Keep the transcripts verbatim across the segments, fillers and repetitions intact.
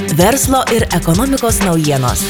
Verslo ir ekonomikos naujienos.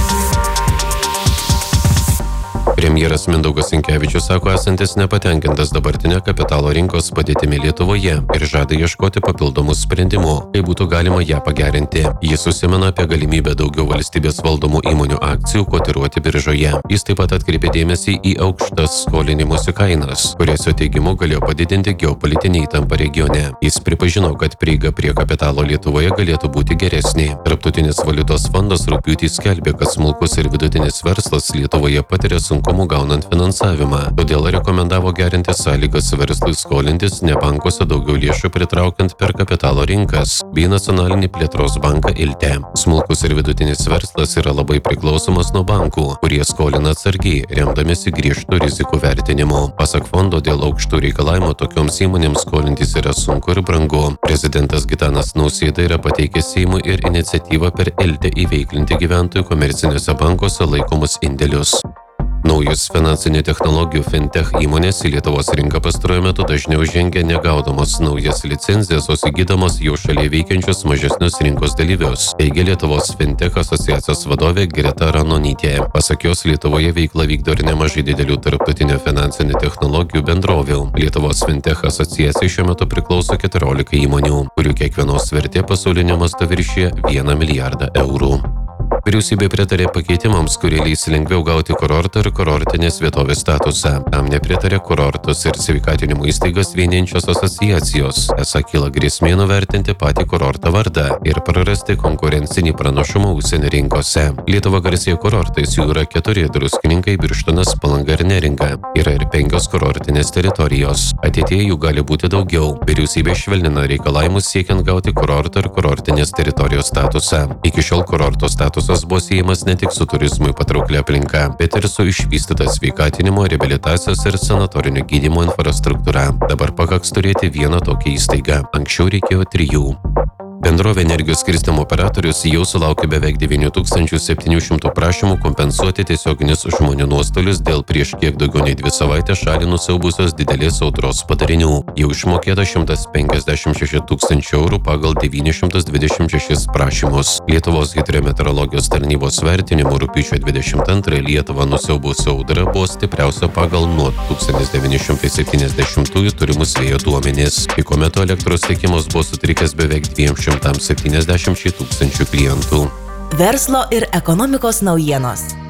Premjeras Mindaugas Sinkevičius sako esantis nepatenkintas dabartinė kapitalo rinkos padėtimi Lietuvoje ir žada ieškoti papildomų sprendimų, kaip būtų galima ją pagerinti. Jis užsimena apie galimybę daugiau valstybės valdomų įmonių akcijų kotiruoti biržoje. Jis taip pat atkreipė dėmesį į aukštas skolinimosi kainas, kurias jo teigimu galėjo padidinti geopolitinė įtampa regione. Jis pripažino, kad prieiga prie kapitalo Lietuvoje galėtų būti geresnė. Tarptautinis valiutos fondas rugpjūtį skelbė, kad smulkus ir vidutinis verslas Lietuvoje patiria sunkumų gaunant finansavimą, todėl rekomendavo gerinti sąlygas verslui skolintis ne bankuose daugiau lėšų pritraukiant per kapitalo rinkas bei nacionalinį plėtros banką Ilte. Smulkus ir vidutinis verslas yra labai priklausomas nuo bankų, kurie skolina atsargiai, remdamiesi griežtų rizikų vertinimu. Pasak fondo, dėl aukštų reikalavimų tokioms įmonėms skolintis yra sunku ir brangu. Prezidentas Gitanas Nausėda yra pateikęs Seimui ir iniciatyvą per Ilte įveiklinti gyventojų komerciniuose bankuose laikomus indėlius. Naujus finansinių technologijų fintech įmonės į Lietuvos rinką pastaruoju metu dažniau žengia negaudamos naujas licenzijas, o įgydamos jau šalyje veikiančius mažesnius rinkos dalyvius, teigia Lietuvos fintech asociacijos vadovė Greta Ranonytė. Pasak jos, Lietuvoje veiklą vykdo ir nemažai didelių tarptautinių finansinių technologijų bendrovių. Lietuvos fintech asociacijai šiuo metu priklauso keturiolika įmonių, kurių kiekvienos vertė pasaulinio masto viršija vieną milijardą eurų. Vyriausybė pritarė pakeitimams, kurie leis lengviau gauti kurorto ir kurortinės vietovės statusą. Tam nepritarė kurortus ir sveikatinimo įstaigas vienijančios asociacijos. Esą kyla grėsmė nuvertinti patį kurorto vardą ir prarasti konkurencinį pranašumą užsienio rinkose. Lietuva garsėja kurortais, jų yra keturi: Druskininkai, Birštonas, Palanga ir Neringa. Yra ir penkios kurortinės teritorijos. Ateityje jų gali būti daugiau. Vyriausybė švelnina reikalavimus siekiant gauti kurorto ir kurortinės teritorijos statusą. Iki šiol kurorto statusas buvo siejamas ne tik su turizmui patrauklia aplinka, bet ir su išvystyta sveikatinimo, reabilitacijos ir sanatorinio gydymo infrastruktūra. Dabar pakaks turėti vieną tokią įstaigą. Anksčiau reikėjo trijų. Bendrovė Energijos skirstymo operatorius jau sulaukė beveik devynių tūkstančių septynių šimtų prašymų kompensuoti tiesioginius žmonių nuostolius dėl prieš kiek daugiau nei dvi savaitės šalį nusiaubusios didelės audros padarinių. Jau išmokėta šimtas penkiasdešimt šeši tūkstančiai eurų pagal devynis šimtus dvidešimt šešis prašymus. Lietuvos hidrometeorologijos tarnybos vertinimu rugpjūčio dvidešimt antrąją Lietuvą nusiaubusi audra buvo stipriausia pagal nuo tūkstantis devyni šimtai septyniasdešimtųjų turimus vėjo duomenis. Piko metu elektros tiekimas buvo sutrikęs beveik dviem šimtams septyniasdešimčiai tūkstančių klientų. Verslo ir ekonomikos naujienos.